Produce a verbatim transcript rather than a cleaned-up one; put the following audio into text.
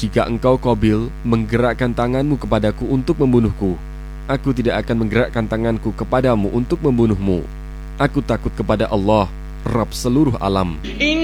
Jika engkau Qabil menggerakkan tanganmu kepadaku untuk membunuhku, aku tidak akan menggerakkan tanganku kepadamu untuk membunuhmu. Aku takut kepada Allah, Rabb seluruh alam.